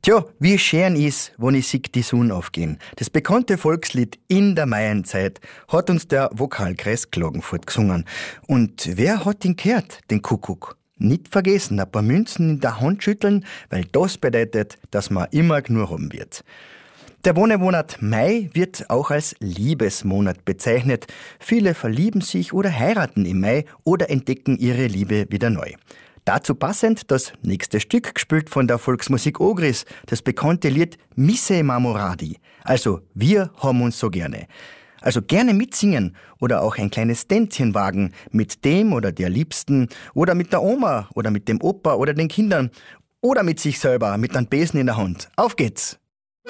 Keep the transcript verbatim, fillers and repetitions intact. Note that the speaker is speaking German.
Tja, wie schön ist, wenn ich sieg die Sonne aufgehen. Das bekannte Volkslied In der Maienzeit hat uns der Vokalkreis Klagenfurt gesungen. Und wer hat ihn gehört, den Kuckuck? Nicht vergessen, ein paar Münzen in der Hand schütteln, weil das bedeutet, dass man immer genug haben wird. Der Wohnmonat Mai wird auch als Liebesmonat bezeichnet. Viele verlieben sich oder heiraten im Mai oder entdecken ihre Liebe wieder neu. Dazu passend das nächste Stück, gespielt von der Volksmusik Ogris, das bekannte Lied Misse Marmoradi, also wir haben uns so gerne. Also gerne mitsingen oder auch ein kleines Tänzchen wagen mit dem oder der Liebsten oder mit der Oma oder mit dem Opa oder den Kindern oder mit sich selber mit einem Besen in der Hand. Auf geht's!